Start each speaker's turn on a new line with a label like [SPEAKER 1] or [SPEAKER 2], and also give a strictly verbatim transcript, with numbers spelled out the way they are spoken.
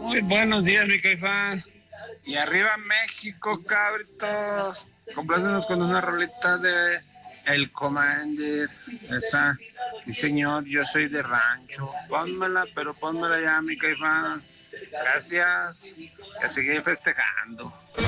[SPEAKER 1] Muy buenos días, mi caifán. Y arriba México, cabritos. Complácenos con una rolita de El Commander. Esa. Sí, señor, yo soy de rancho. Pónmela, pero pónmela ya, mi caifán. Gracias. Y a seguir festejando.